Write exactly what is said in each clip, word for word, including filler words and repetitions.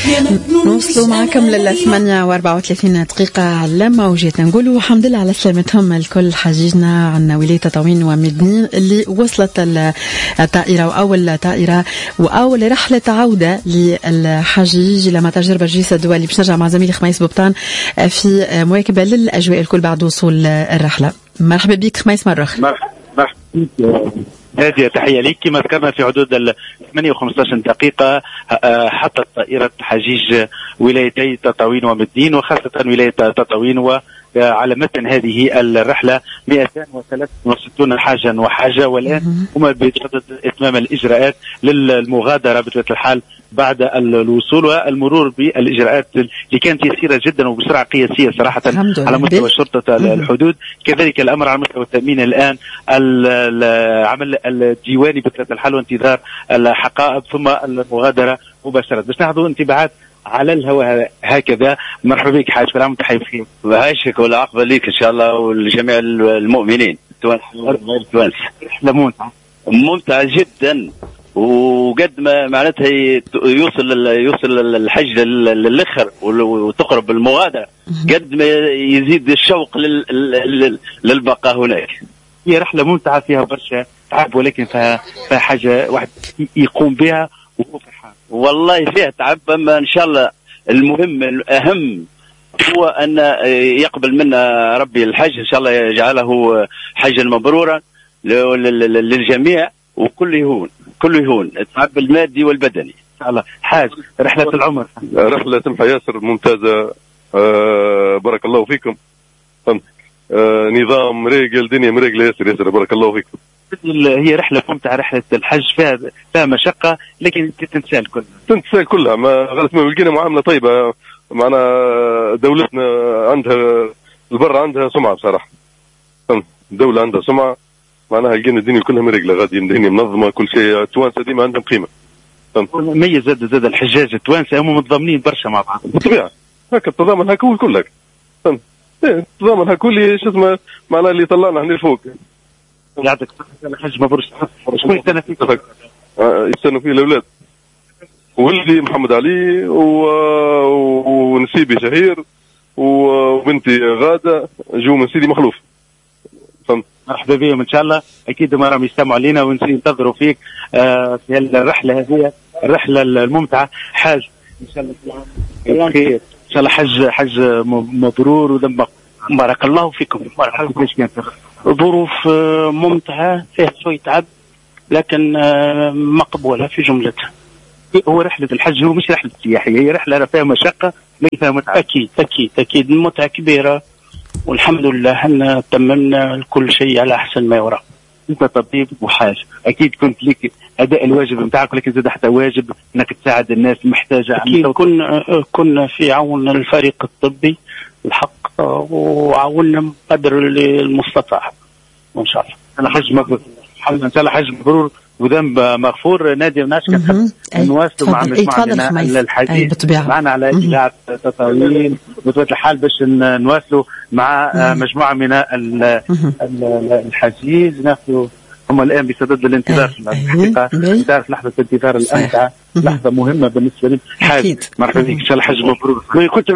نوصلوا معكم للثمانية وأربعة وثلاثين دقيقة على موجاتنا. نقولوا الحمد لله على سلامتهم الكل حجيجنا عنا ولاية تطاوين ومدنين اللي وصلت الطائرة وأول طائرة وأول رحلة عودة للحجيج إلى مطار جربجيس الدولي. باش نرجع مع زميلي خميس بوبطان في مواكبة للأجواء الكل بعد وصول الرحلة. مرحبا بك خميس مرة أخرى. مرحبا مرحبا هذه تحية لك. كما ذكرنا في حدود ال ثمانية وخمسة عشر دقيقة حطت طائرة حجيج ولايتي تطاوين ومدين وخاصة ولاية تطاوين، وعلى متن هذه الرحلة مئتين وثلاثة وستين حاجا وحاجة، والآن هم بصدد إتمام الإجراءات للمغادرة بطبيعة الحال بعد الوصول والمرور بالإجراءات اللي كانت يسيرة جدا وبسرعة قياسية صراحة على مستوى شرطة الحدود. كذلك الأمر على مستوى التأمين الآن العمل الديواني بطبيعة الحال وانتظار الحقائب ثم المغادرة مباشرة. باش ناخذوا انتباهات على الهواء هكذا. مرحبا بك حاج، كل عام وانت بخير. خير وعايشك والعقبة ليك إن شاء الله ولجميع المؤمنين التوانسة. ممتع ممتع جدا، وقد ما معناتها يوصل يوصل الحج للآخر وتقرب المغادرة قد ما يزيد الشوق للبقاء هناك. هي رحلة ممتعة فيها برشا تعب، ولكن فيها فيها حاجة واحد يقوم بها وهو فرحان. والله فيها تعب، أما إن شاء الله المهم الأهم هو أن يقبل منا ربي الحج إن شاء الله يجعله حجا مبرورا للجميع، وكل يهون كل يهون التعب المادي والبدني إن شاء الله. حاج رحلة العمر، رحلة سمحة ياسر ممتازة. آه بارك الله فيكم. آه نظام مريقل، دنيا مريقلة ياسر ياسر بارك الله فيكم. هي رحلة ممتعة، رحلة الحج فيها فيها مشقة لكن تنسال كلها تنسال كلها. ما غلط، ما لقينا معاملة طيبة معنا. دولتنا عندها البر عندها سمعة بصراحة، الدولة عندها سمعة معناها. لقينا الدنيا كلها مريقلة غادي، الدنيا منظمة، كل شيء. التوانسة ديما عندهم قيمة. ميز زاد زاد الحجاج التوانسة هم متضامنين برشا مع بعض بالطبيعة. هكا التضامن هكا والكل هكا التضامن هكا اللي شو اسمه معناها اللي طلعنا احنا لفوق. يعطيك الصحة حج مبروك. شكون يستنى فيك؟ يستنوا فيه الأولاد، ولدي محمد علي و... ونسيبي شهير وبنتي غادة جو من سيدي مخلوف. فهمت؟ مرحبا بهم ان شاء الله. اكيد ما راهم يستمعوا علينا وينتظروا فيك آه في الرحله هذه الرحله الممتعه. حاج ان شاء الله خير، ان شاء الله حج حج مبرور ودم. بارك الله فيكم. كيفاش كانت ظروف ممتعه فيها شويه تعب لكن مقبوله في جملتها. هو رحله الحج هو مش رحله سياحيه، هي رحله فيها مشقه لكن فيها متعه. اكيد اكيد اكيد متعه كبيره، والحمد لله احنا تممنا كل شيء على احسن ما يرام. انت طبيب وحاج، اكيد كنت لك اداء الواجب نتاعك، ولكن زاد حتى واجب انك تساعد الناس محتاجه. اكيد كنا كنا في عون الفريق الطبي الحق، وعاوننا بقدر المستطاع وان شاء الله. انا حج مبرور ان شاء الله، حج مبرور وذنب مغفور. نادي وناشكا نواصلوا مع مجموعة الحديث معنا على إذاعة تطاوين بطبيعة الحال باش نواصلوا مع مجموعة من الحجيج. ناخذوا هم الآن بصدد الانتظار في الحقيقة. تعرف لحظة الانتظار الأمتعة، لحظة مهمة بالنسبة لي. حاج مرحبا بك إن شاء الله حج مبرور. كنت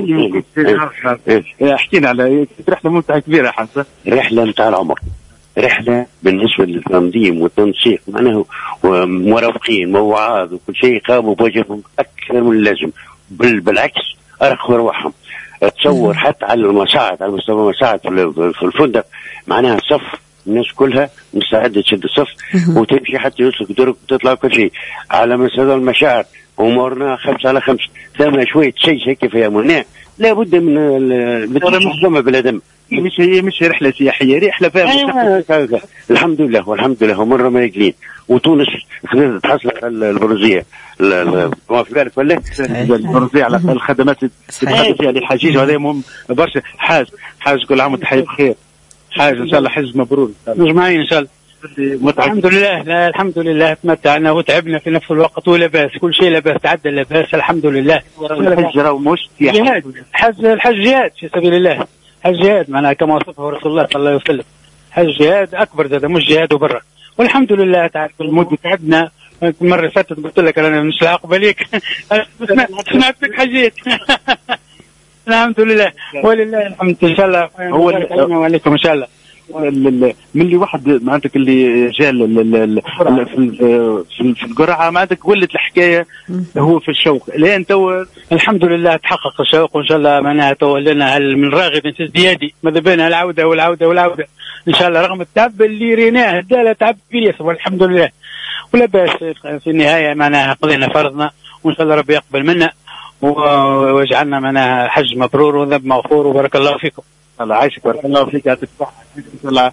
احكينا على رحلة ممتعة كبيرة. حسن رحلة نتاع العمر، رحلة بالنسبة للتنظيم والتنسيق معناه مرافقين موعظ وكل شيء قاموا بواجبهم أكثر من اللازم، بالعكس أرخوا أرواحهم. تصور حتى على المصاعد، على مستوى المصاعد في الفندق معناها صف الناس كلها مستعدة تشد الصف وتمشي حتى يوصلك درك وتطلع كل شيء على مستوى المشاعر. أمورنا خمسة على خمس، ثم شوية شيء هيك في أمورنا لابد من المنظمة بالأدم. مش هي مش رحلة سياحية، رحلة فيها آه الحمد لله والحمد لله ومرة ما يقلين. وتونس خلينا تحصل البرازية ما في بالك ولا البرازية على الخدمات اللي فيها للحجيج، وهذا مهم برشا. حاج حاج كل عام وانت حي بخير. حاج ان شاء الله حج مبرور مجمعين ان شاء الله. الحمد لله. لا الحمد لله تمتعنا وتعبنا في نفس الوقت، ولا باس كل شيء لا باس تعدى لا باس الحمد لله. الحج راه مش جهاد، حج الحج جهاد في سبيل الله. حج جهاد معناها كما وصفه رسول الله صلى الله عليه وسلم. حج جهاد اكبر زاد، مش جهاد وبرا. والحمد لله تعالى المدة تعبنا المره اللي فاتت قلت لك انا مش العقبه ليك. سمعتك حاجات. الحمد لله ولله الحمد. ان شاء الله هو وعليكم ان شاء الله. من اللي واحد معناتك اللي جاء في القرعه معناتك ولت الحكايه هو في الشوق الان تو الحمد لله تحقق الشوق وان شاء الله معناها تو لنا من راغب ازديادي ماذا بينها العوده والعوده والعوده ان شاء الله رغم التعب اللي ريناه هذا تعب كبير والحمد لله ولا باس في النهايه معناها قضينا فرضنا وان شاء الله ربي يقبل منا ويجعلنا معناها حج مبرور وذنب مغفور وبارك الله فيكم. الله عايشك بارك الله فيك يعطيك الصحة. الله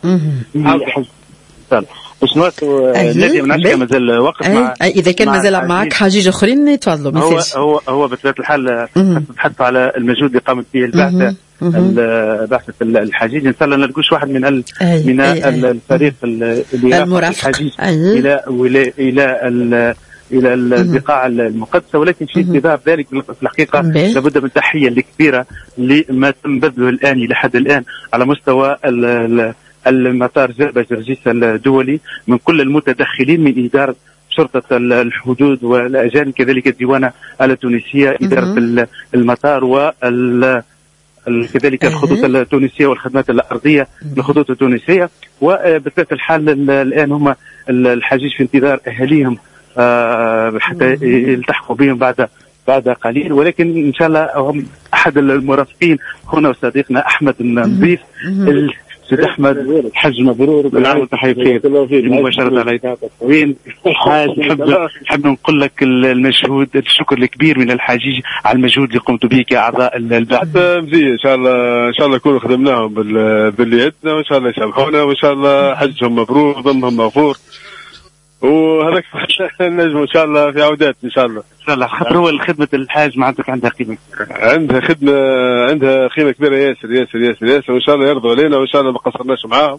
شنو النادي منعش مازال وقت مع إذا كان مازال معك حاجيج آخرين يتفضلوا. هو هو هو بطبيعة الحال نتحدثوا على المجهود اللي قامت به البعثة بعثة الحجيج. إن شاء الله نلقوش واحد من ال من الفريق اللي الحجيج إلى إلى إلى البقاع المقدسة ولكن في اتباع ذلك في الحقيقة لابد من تحية كبيرة لما تم بذله الآن إلى حد الآن على مستوى المطار جربة جرجيس الدولي من كل المتدخلين من إدارة شرطة الحدود والأجانب كذلك الديوانة التونسية إدارة المطار وال كذلك الخطوط التونسية والخدمات الأرضية للخطوط التونسية. وبطبيعة الحال الآن هم الحجيج في انتظار أهاليهم آه حتى يلتحقوا بهم بعد بعد قليل ولكن ان شاء الله هم احد المرافقين هنا وصديقنا احمد النظيف سيد احمد حج مبرور بالعام وتحيه بخير مباشره على وين نحب نحب نقول لك المجهود الشكر الكبير من الحجيج على المجهود اللي قمتوا به كاعضاء البعثه. مزيان ان شاء الله ان شاء الله نكونوا خدمناهم باللي عندنا وان شاء الله يسامحونا وان شاء الله حجهم مبرور ضمهم مغفور وهذاك نجم ان شاء الله في عودات ان شاء الله ان شاء الله. خاطر هو خدمه الحاج معناتك عندها قيمه عندها خدمه عندها قيمه كبيره ياسر ياسر ياسر ياسر وان شاء الله يرضوا علينا وان شاء الله ما قصرناش معاهم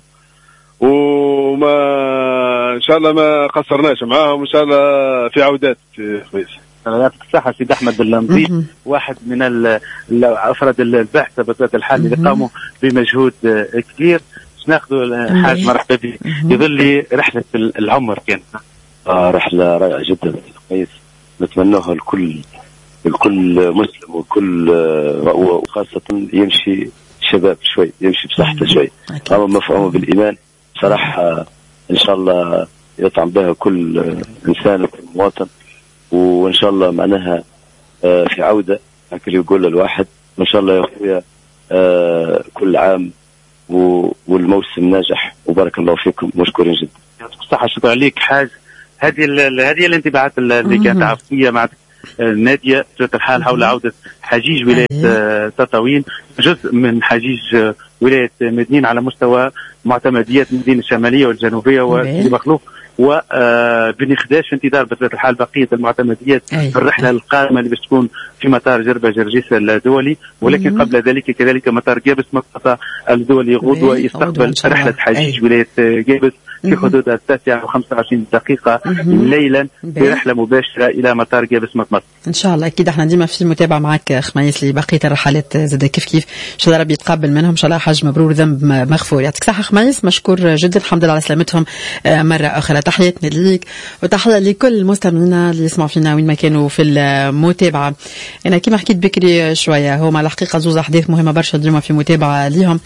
وما ان شاء الله ما قصرناش معاهم وان شاء الله في عودات كويس. يعطيك الصحه سيد احمد النظيف واحد من افراد البعثه بطبيعه الحال اللي قاموا بمجهود كبير. ناخذوا الحاج مرحبا به يظل لي رحله العمر كانت آه رحله رائعه جدا كويس نتمناها لكل لكل مسلم وكل وخاصه يمشي شباب شوي يمشي بصحته شوي اما مفهومه بالايمان صراحه ان شاء الله يطعم بها كل انسان وكل مواطن وان شاء الله معناها آه في عوده هكذا يقول الواحد وان شاء الله يا اخويا آه كل عام والموسم ناجح وبارك الله فيكم مشكورين جدا. يعطيك الصحة. شكرا لك حاج. هذه هذه الانتباهات اللي كانت عفوية مع نادية بطبيعة الحال حول عودة حجيج ولاية تطاوين جزء من حجيج ولاية مدنين على مستوى معتمديات المدينة الشمالية والجنوبية وسيدي مخلوف وبني خداش في انتظار بطبيعة الحال بقية المعتمديات في الرحلة القادمة اللي باش تكون في مطار جربة جرجيس الدولي ولكن قبل ذلك كذلك مطار جابس مقطع الدولي غدوة يستقبل رحلة حجيج ولاية جابس في حدود التاسعة وخمسة وعشرين دقيقة ليلا في رحلة مباشرة إلى مطار جابس مصر. إن شاء الله أكيد احنا ديما في متابعة معك خميس لبقية الرحلات زاد كيف كيف إن شاء الله ربي يتقبل منهم إن شاء الله حج مبرور ذنب مغفور. يعطيك صحة خميس مشكور جدا الحمد لله على سلامتهم مرة أخرى. تحياتنا ليك وتحية لكل المستمعين اللي يسمعوا فينا وين ما كانوا في المتابعة. أنا كما حكيت بكري شوية هو مع الحقيقة زوز أحداث مهمة برشا اليوم في متابعة ليهم.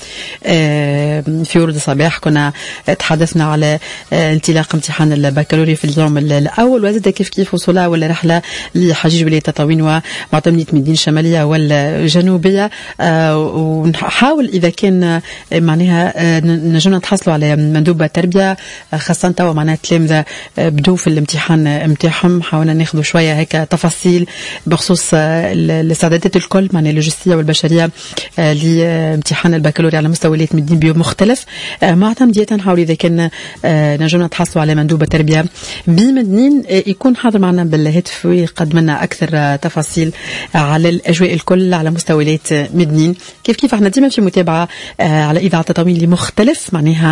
في ورد صباح كنا تحدثنا على انطلاق امتحان البكالوريا في اليوم الأول وزاد كيف كيف وصولا ولا رحلة لحجيج ولاية تطاوين ومعتمدية مدينة الشمالية والجنوبية ونحاول إذا كان معناها نجونا نتحصلوا على مندوب التربية خاصة توا معناها تلامذة بدو في الامتحان متاعهم حاولنا ناخذوا شوية هيك تفاصيل بخصوص الاستعدادات الكل معناها اللوجستية والبشرية لامتحان البكالوريا على مستوى ولاية مدينة بيوم مختلف معتمدية نحاول إذا كان نجونا نتحصلوا على مندوب التربية بمدنين يكون حاضر معنا بالهاتف ويقدم لنا أكثر تفاصيل على الأجواء الكل على مستوى ولاية مدنين. كيف كيف احنا ديما في متابعة على إذاعة تطاوين لمختلف معناها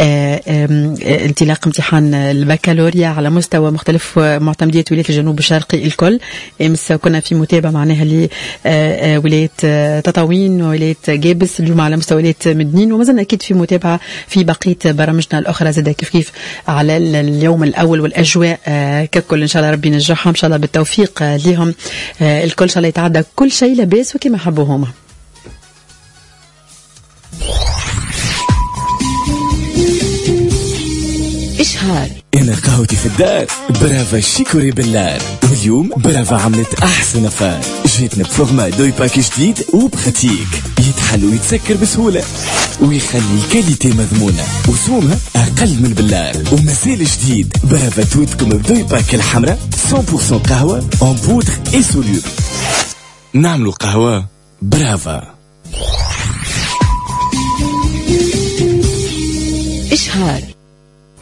انطلاق امتحان البكالوريا على مستوى مختلف معتمدية ولاية الجنوب الشرقي الكل. امس كنا في متابعة معناها لولاية تطاوين وولاية جابس اليوم على مستوى ولاية مدنين وما زلنا أكيد في متابعة في بقية برامجنا الأخرى زاد زاد كيف كيف على اليوم الأول والأجواء ككل. إن شاء الله ربي ينجحهم إن شاء الله بالتوفيق لهم الكل، إن شاء الله يتعدى كل شيء لاباس وكما حبوا هما. إشهار أنا قهوتي في الدار برافا شيكوري باللار، واليوم برافا عملت أحسن فار، جيتنا بفورما دوي باكي جديد وبخاتيك يتحل ويتسكر بسهولة ويخلي الكاليتي مضمونة وسومها أقل من باللار. ومازال جديد برافا تويتكم بدوي باك الحمراء مية بالمية قهوة اون بودر اي سوليوب. نعملوا قهوة برافا. إشهار